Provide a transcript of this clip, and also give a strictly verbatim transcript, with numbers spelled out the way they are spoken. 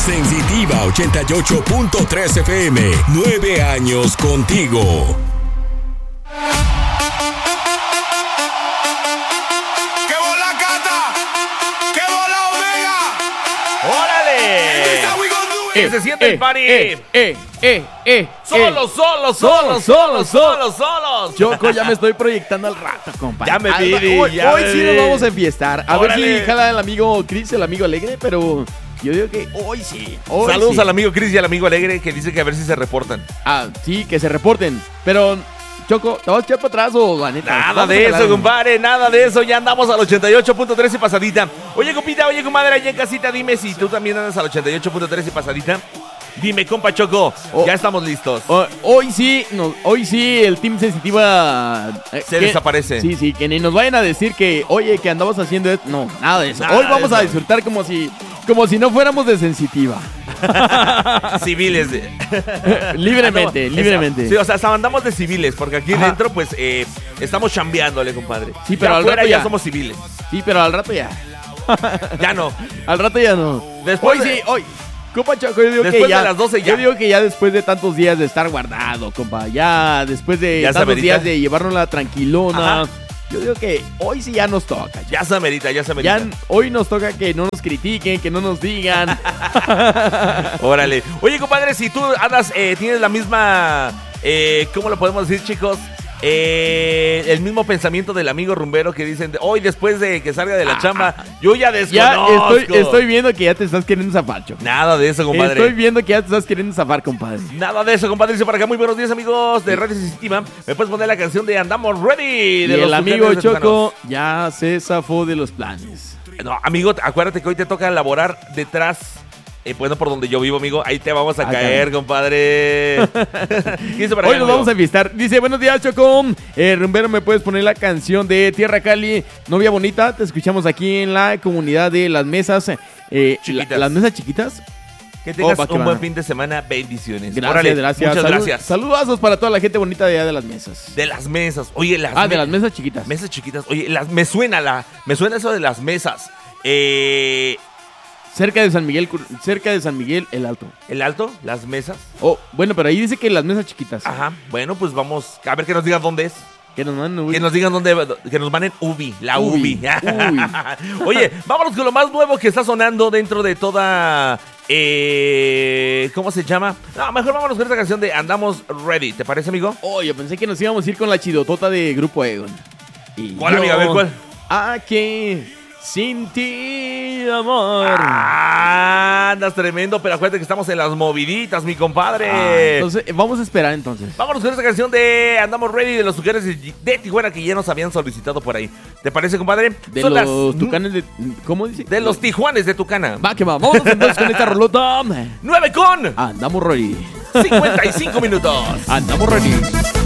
Sensitiva ochenta y ocho punto tres F M. Nueve años contigo. ¡Qué bola, Cata! ¡Qué bola, Omega! ¡Órale! ¡Que se siente el party! Eh, eh, eh, eh. ¡Solos, solos, solos, solos, solos, solos! Choco, ya me estoy proyectando al rato, compa. Ya me Ah, vi, Hoy, ya hoy me sí vi. nos vamos a enfiestar. A Órale. ver si jala el amigo Chris, el amigo alegre, pero yo digo que hoy sí. Hoy Saludos sí. al amigo Chris y al amigo Alegre que dice que a ver si se reportan. Ah, sí, que se reporten. Pero, Choco, ¿te vas a echar para atrás o la neta? Nada Vamos a de jalar. eso, compadre, nada de eso. Ya andamos al ochenta y ocho punto tres y pasadita. Oye, compita, oye, comadre, allá en casita, dime si tú también andas al ochenta y ocho punto tres y pasadita. Dime, compa Choco, Oh. ya estamos listos. Oh, hoy sí, no, hoy sí el Team Sensitiva eh, Se que- desaparece. Sí, sí, que ni nos vayan a decir que, oye, que andamos haciendo esto. No, nada de eso. Nada hoy de vamos a eso. disfrutar como si, como si no fuéramos de Sensitiva. Civiles. de- libremente, Ah, no, libremente. Sí, o sea, hasta andamos de civiles, porque aquí Ajá. dentro, pues, eh, estamos chambeándole, compadre. Sí, pero ya al afuera rato ya ya. somos civiles. Sí, pero al rato ya. Ya no. Al rato ya no. Después hoy de- sí, hoy. Compa Choco, yo digo Después que ya. de las doce ya. Yo digo que ya después de tantos días de estar guardado, compa. Ya después de Ya se tantos amerita. días de llevarnos la tranquilona. Ajá. Yo digo que hoy sí ya nos toca. Ya se amerita, ya se amerita. Ya hoy nos toca que no nos critiquen, que no nos digan. Órale. Oye, compadre, si tú andas, eh, tienes la misma, eh, ¿cómo lo podemos decir, chicos? Eh, el mismo pensamiento del amigo rumbero que dicen, hoy después de que salga de la chamba, yo ya Ya desconozco. estoy, estoy viendo que ya te estás queriendo zafar, Choco. Nada de eso, compadre. Estoy viendo que ya te estás queriendo zafar, compadre. Nada de eso, compadre. Dice para acá, muy buenos días, amigos de Radio Sensitiva. ¿Me puedes poner la canción de Andamos Ready? Y De el los amigo Tucanes de Choco ya se zafó de los planes. Tucanos. No, amigo, acuérdate que hoy te toca elaborar detrás. Eh, bueno, por donde yo vivo, amigo. Ahí te vamos a Ah, caer, compadre. ¿Qué dice para Hoy acá, nos amigo? vamos a enfiestar. Dice, buenos días, Choco. Eh, Rumbero, ¿me puedes poner la canción de Tierra Cali? Novia bonita, te escuchamos aquí en la comunidad de Las Mesas. Eh, Chiquitas. la- ¿Las mesas chiquitas? Que tengas Oh, va, que un va. buen fin de semana. Bendiciones. Gracias, Órale, gracias. Muchas Salud- gracias. Saludazos para toda la gente bonita de allá de Las Mesas. De las mesas. Oye, las Ah, de me- las mesas chiquitas. mesas chiquitas. Oye, las, me suena la, me suena eso de las mesas. Eh, Cerca de San Miguel, Cur- cerca de San Miguel, el Alto. ¿El alto? ¿Las mesas? Oh, bueno, pero ahí dice que las mesas chiquitas. Ajá. Bueno, pues vamos a ver que nos digan dónde es. Que nos mandan, uy. Que nos digan dónde, que nos manden Ubi, la Ubi, Ubi. Ubi. Oye, vámonos con lo más nuevo que está sonando dentro de toda, eh, ¿cómo se llama? No, mejor vámonos con esta canción de Andamos Ready, ¿te parece, amigo? Oh, yo pensé que nos íbamos a ir con la chidotota de Grupo Egon. Y ¿Cuál, yo amiga? A ver, ¿cuál? Aquí, sin ti, amor. Ah, andas tremendo, pero acuérdate que estamos en las moviditas, mi compadre. Ah, entonces, eh, vamos a esperar entonces. Vámonos con esta canción de Andamos Ready de los Tucanes de de Tijuana que ya nos habían solicitado por ahí. ¿Te parece, compadre? De Son los las- tucanes de... ¿Cómo dice? De los Tijuanes de Tucana. Va, que va. Vamos entonces con esta rolota. nueve con Andamos ready. cincuenta y cinco minutos. Andamos ready.